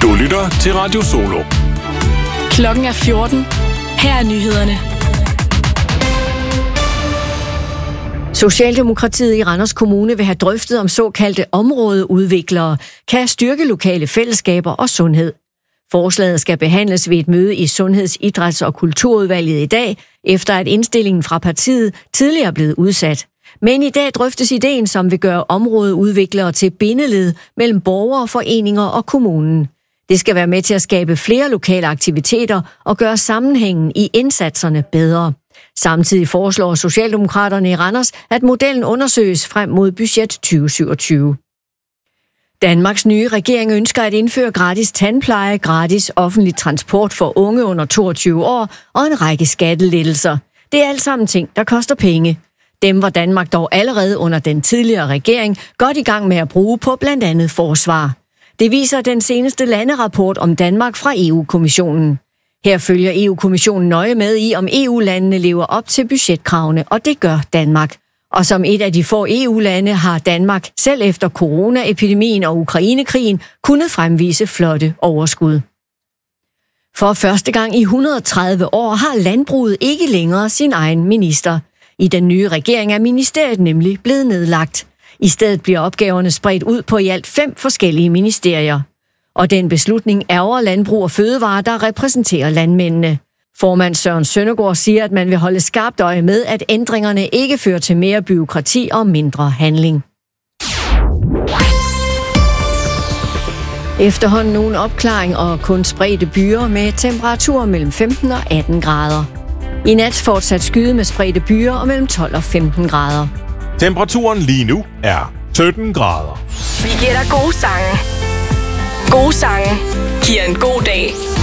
Du lytter til Radio Solo. Klokken er 14. Her er nyhederne. Socialdemokratiet i Randers Kommune vil have drøftet om såkaldte områdeudviklere kan styrke lokale fællesskaber og sundhed. Forslaget skal behandles ved et møde i Sundheds-, Idræts- og Kulturudvalget i dag, efter at indstillingen fra partiet tidligere er blevet udsat. Men i dag drøftes ideen, som vil gøre områdeudviklere til bindeled mellem borgere, foreninger og kommunen. Det skal være med til at skabe flere lokale aktiviteter og gøre sammenhængen i indsatserne bedre. Samtidig foreslår Socialdemokraterne i Randers, at modellen undersøges frem mod budget 2027. Danmarks nye regering ønsker at indføre gratis tandpleje, gratis offentlig transport for unge under 22 år og en række skattelettelser. Det er alt sammen ting, der koster penge. Dem var Danmark dog allerede under den tidligere regering godt i gang med at bruge på blandt andet forsvar. Det viser den seneste landerapport om Danmark fra EU-kommissionen. Her følger EU-kommissionen nøje med i, om EU-landene lever op til budgetkravene, og det gør Danmark. Og som et af de få EU-lande har Danmark, selv efter coronaepidemien og Ukrainekrigen, kunnet fremvise flotte overskud. For første gang i 130 år har landbruget ikke længere sin egen minister. I den nye regering er ministeriet nemlig blevet nedlagt. I stedet bliver opgaverne spredt ud på i alt 5 forskellige ministerier. Og den beslutning ærger Landbrug og Fødevare, der repræsenterer landmændene. Formand Søren Søndergaard siger, at man vil holde skarpt øje med, at ændringerne ikke fører til mere bureaukrati og mindre handling. Efterhånden nogle opklaring og kun spredte byer med temperaturer mellem 15 og 18 grader. I nat fortsat skyde med spredte byer og mellem 12 og 15 grader. Temperaturen lige nu er 17 grader. Vi giver dig gode sange. Gode sange giver en god dag.